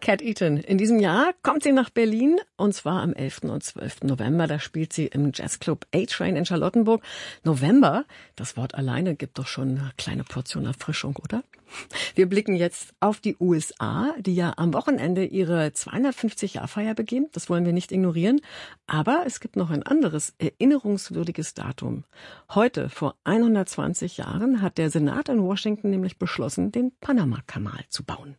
Cat Eaton. In diesem Jahr kommt sie nach Berlin, und zwar am 11. und 12. November. Da spielt sie im Jazzclub A-Train in Charlottenburg. November, das Wort alleine gibt doch schon eine kleine Portion Erfrischung, oder? Wir blicken jetzt auf die USA, die ja am Wochenende ihre 250-Jahr-Feier begehen. Das wollen wir nicht ignorieren. Aber es gibt noch ein anderes erinnerungswürdiges Datum. Heute, vor 120 Jahren, hat der Senat in Washington nämlich beschlossen, den Panama-Kanal zu bauen.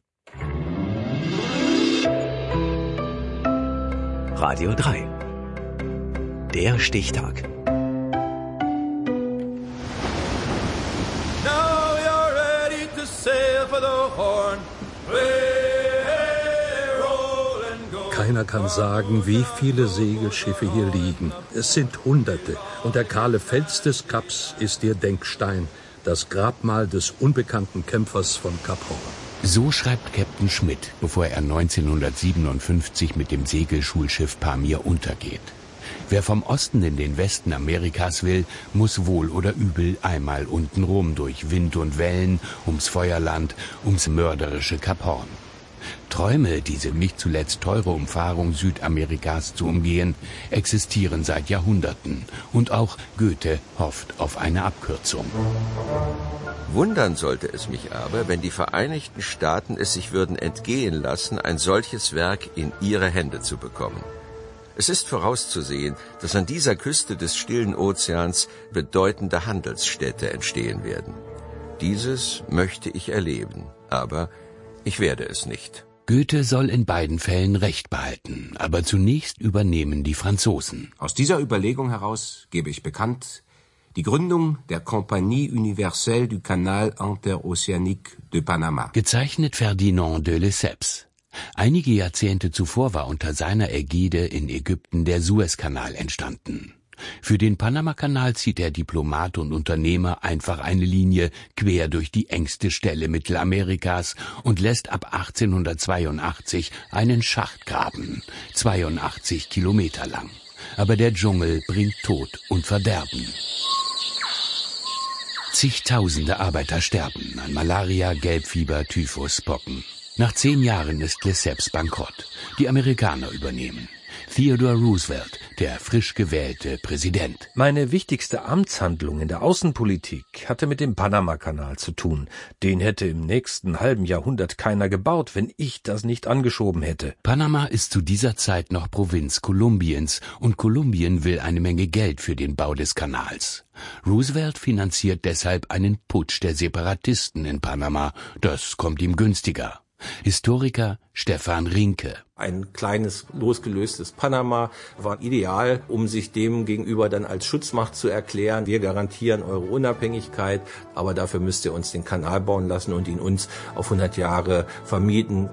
Radio 3. Der Stichtag. Keiner kann sagen, wie viele Segelschiffe hier liegen. Es sind Hunderte. Und der kahle Fels des Kaps ist ihr Denkstein, das Grabmal des unbekannten Kämpfers von Kap Horn. So schreibt Captain Schmidt, bevor er 1957 mit dem Segelschulschiff Pamir untergeht. Wer vom Osten in den Westen Amerikas will, muss wohl oder übel einmal untenrum durch Wind und Wellen, ums Feuerland, ums mörderische Kap Horn. Träume, diese nicht zuletzt teure Umfahrung Südamerikas zu umgehen, existieren seit Jahrhunderten. Und auch Goethe hofft auf eine Abkürzung. Wundern sollte es mich aber, wenn die Vereinigten Staaten es sich würden entgehen lassen, ein solches Werk in ihre Hände zu bekommen. Es ist vorauszusehen, dass an dieser Küste des Stillen Ozeans bedeutende Handelsstädte entstehen werden. Dieses möchte ich erleben, aber ich werde es nicht. Goethe soll in beiden Fällen Recht behalten, aber zunächst übernehmen die Franzosen. Aus dieser Überlegung heraus gebe ich bekannt die Gründung der Compagnie Universelle du Canal Interoceanique de Panama. Gezeichnet Ferdinand de Lesseps. Einige Jahrzehnte zuvor war unter seiner Ägide in Ägypten der Suezkanal entstanden. Für den Panamakanal zieht der Diplomat und Unternehmer einfach eine Linie quer durch die engste Stelle Mittelamerikas und lässt ab 1882 einen Schacht graben, 82 Kilometer lang. Aber der Dschungel bringt Tod und Verderben. Zigtausende Arbeiter sterben an Malaria, Gelbfieber, Typhus, Pocken. Nach 10 Jahren ist Lesseps bankrott. Die Amerikaner übernehmen. Theodore Roosevelt, der frisch gewählte Präsident. Meine wichtigste Amtshandlung in der Außenpolitik hatte mit dem Panamakanal zu tun. Den hätte im nächsten halben Jahrhundert keiner gebaut, wenn ich das nicht angeschoben hätte. Panama ist zu dieser Zeit noch Provinz Kolumbiens und Kolumbien will eine Menge Geld für den Bau des Kanals. Roosevelt finanziert deshalb einen Putsch der Separatisten in Panama. Das kommt ihm günstiger. Historiker Stefan Rinke. Ein kleines, losgelöstes Panama war ideal, um sich dem gegenüber dann als Schutzmacht zu erklären. Wir garantieren eure Unabhängigkeit, aber dafür müsst ihr uns den Kanal bauen lassen und ihn uns auf 100 Jahre vermieten.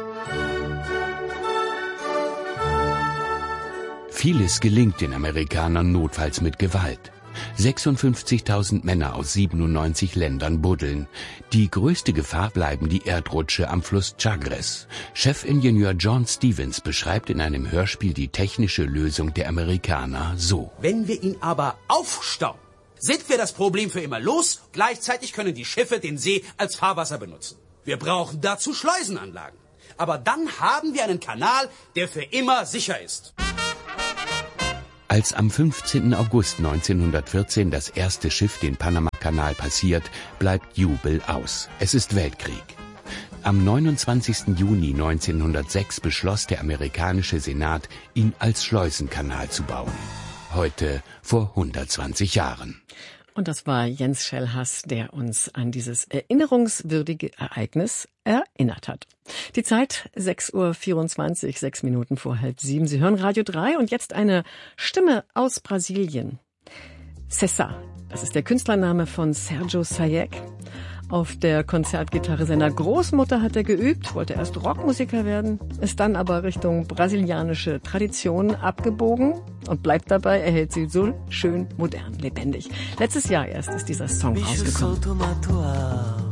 Vieles gelingt den Amerikanern notfalls mit Gewalt. 56.000 Männer aus 97 Ländern buddeln. Die größte Gefahr bleiben die Erdrutsche am Fluss Chagres. Chefingenieur John Stevens beschreibt in einem Hörspiel die technische Lösung der Amerikaner so. Wenn wir ihn aber aufstauen, sind wir das Problem für immer los. Gleichzeitig können die Schiffe den See als Fahrwasser benutzen. Wir brauchen dazu Schleusenanlagen. Aber dann haben wir einen Kanal, der für immer sicher ist. Als am 15. August 1914 das erste Schiff den Panamakanal passiert, bleibt Jubel aus. Es ist Weltkrieg. Am 29. Juni 1906 beschloss der amerikanische Senat, ihn als Schleusenkanal zu bauen. Heute vor 120 Jahren. Und das war Jens Schellhass, der uns an dieses erinnerungswürdige Ereignis erinnert hat. Die Zeit 6:24 Uhr, 6 Minuten vor 6:30. Sie hören Radio 3 und jetzt eine Stimme aus Brasilien. César, das ist der Künstlername von Sergio Sayek. Auf der Konzertgitarre seiner Großmutter hat er geübt, wollte erst Rockmusiker werden, ist dann aber Richtung brasilianische Tradition abgebogen und bleibt dabei, er hält sie so schön modern, lebendig. Letztes Jahr erst ist dieser Song rausgekommen.